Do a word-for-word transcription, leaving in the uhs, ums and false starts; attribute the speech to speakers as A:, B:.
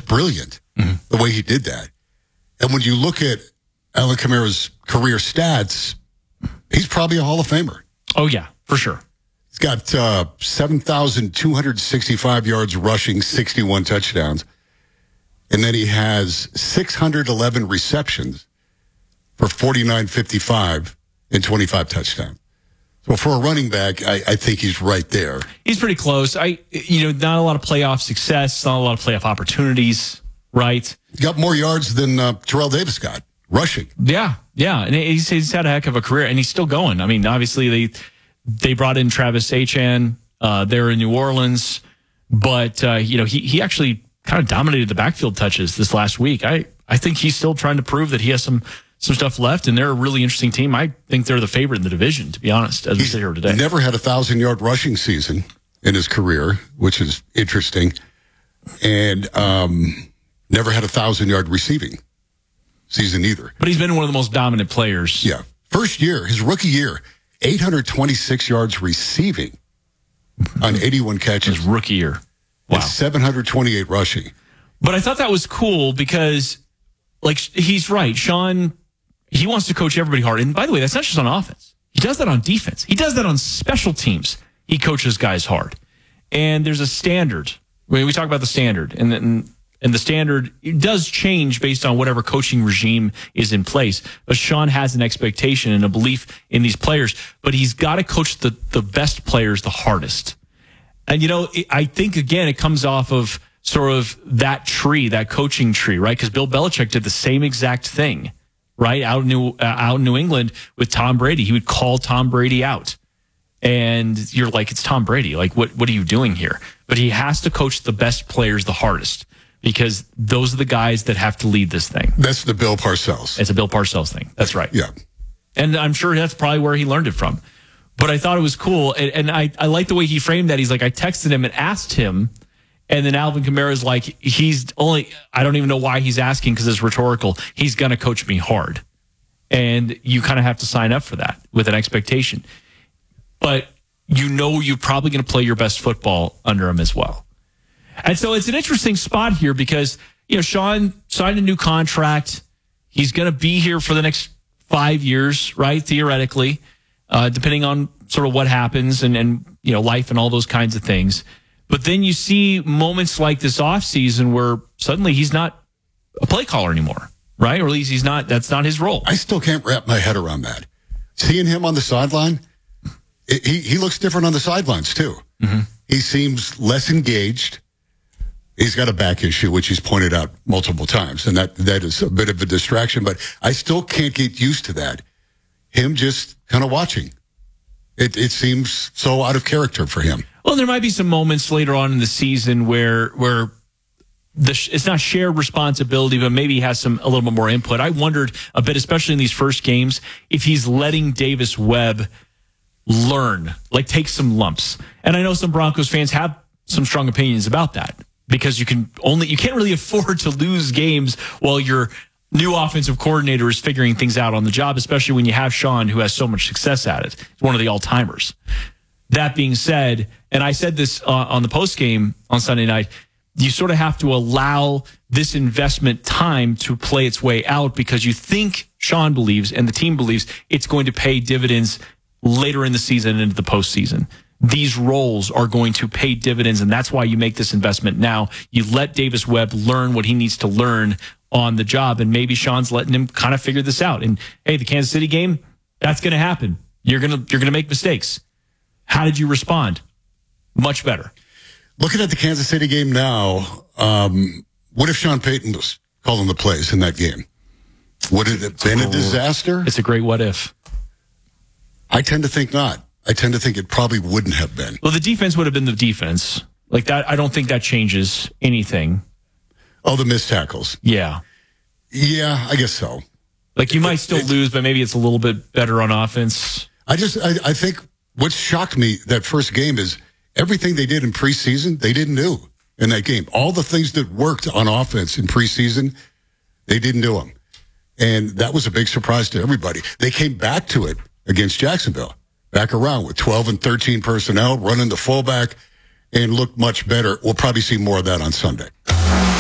A: brilliant, mm-hmm. the way he did that. And when you look at Alvin Kamara's career stats, he's probably a Hall of Famer.
B: Oh, yeah, for sure.
A: He's got uh, seven thousand two hundred sixty-five yards rushing, sixty-one touchdowns. And then he has six hundred eleven receptions for forty-nine fifty-five and twenty-five touchdowns. So for a running back, I, I think he's right there.
B: He's pretty close. I, you know, not a lot of playoff success, not a lot of playoff opportunities, right?
A: He got more yards than uh, Terrell Davis got rushing.
B: Yeah, yeah, and he's, he's had a heck of a career, and he's still going. I mean, obviously they they brought in Travis Etienne uh, there in New Orleans, but uh, you know he he actually kind of dominated the backfield touches this last week. I I think he's still trying to prove that he has some. Some stuff left, and they're a really interesting team. I think they're the favorite in the division, to be honest, as we sit here today.
A: Never had a thousand-yard rushing season in his career, which is interesting, and um, never had a thousand-yard receiving season either.
B: But he's been one of the most dominant players.
A: Yeah. First year, his rookie year, eight hundred twenty-six yards receiving on eighty-one catches.
B: His rookie year. Wow.
A: And seven hundred twenty-eight rushing.
B: But I thought that was cool because, like, he's right. Sean... He wants to coach everybody hard. And by the way, that's not just on offense. He does that on defense. He does that on special teams. He coaches guys hard. And there's a standard. When we talk about the standard, and and, and the standard it does change based on whatever coaching regime is in place. But Sean has an expectation and a belief in these players. But he's got to coach the, the best players the hardest. And, you know, I think, again, it comes off of sort of that tree, that coaching tree, right? Because Bill Belichick did the same exact thing. Right out in New uh, out in New England with Tom Brady, he would call Tom Brady out, and you're like, it's Tom Brady. Like, what what are you doing here? But he has to coach the best players the hardest because those are the guys that have to lead this thing.
A: That's the Bill Parcells.
B: It's a Bill Parcells thing. That's right.
A: Yeah,
B: and I'm sure that's probably where he learned it from. But I thought it was cool, and, and I I like the way he framed that. He's like, I texted him and asked him. And then Alvin Kamara's like, he's only, I don't even know why he's asking because it's rhetorical. He's going to coach me hard. And you kind of have to sign up for that with an expectation. But you know you're probably going to play your best football under him as well. And so it's an interesting spot here because, you know, Sean signed a new contract. He's going to be here for the next five years, right? Theoretically, uh, depending on sort of what happens and, and, you know, life and all those kinds of things. But then you see moments like this offseason where suddenly he's not a play caller anymore, right? Or at least he's not, that's not his role.
A: I still can't wrap my head around that. Seeing him on the sideline, it, he, he looks different on the sidelines too. Mm-hmm. He seems less engaged. He's got a back issue, which he's pointed out multiple times, and that, that is a bit of a distraction, but I still can't get used to that. Him just kind of watching. It, it seems so out of character for him.
B: Well, there might be some moments later on in the season where where the it's not shared responsibility, but maybe he has some a little bit more input. I wondered a bit, especially in these first games, if he's letting Davis Webb learn, like take some lumps. And I know some Broncos fans have some strong opinions about that because you can only you can't really afford to lose games while your new offensive coordinator is figuring things out on the job, especially when you have Sean, who has so much success at it. He's one of the all-timers. That being said, and I said this uh, on the post game on Sunday night, you sort of have to allow this investment time to play its way out because you think Sean believes and the team believes it's going to pay dividends later in the season and into the postseason. These roles are going to pay dividends, and that's why you make this investment now. You let Davis Webb learn what he needs to learn on the job, and maybe Sean's letting him kind of figure this out. And hey, the Kansas City game, that's going to happen. You're going to you're going to make mistakes. How did you respond? Much better.
A: Looking at the Kansas City game now, um, what if Sean Payton was calling the plays in that game? Would it have been a disaster?
B: It's a great what if.
A: I tend to think not. I tend to think it probably wouldn't have been.
B: Well, the defense would have been the defense. Like that, I don't think that changes anything.
A: Oh, the missed tackles.
B: Yeah.
A: Yeah, I guess so.
B: Like you
A: it,
B: might still lose, but maybe it's a little bit better on offense.
A: I just, I, I think what shocked me that first game is everything they did in preseason, they didn't do in that game. All the things that worked on offense in preseason, they didn't do them. And that was a big surprise to everybody. They came back to it against Jacksonville, back around with twelve and thirteen personnel, running the fullback, and looked much better. We'll probably see more of that on Sunday.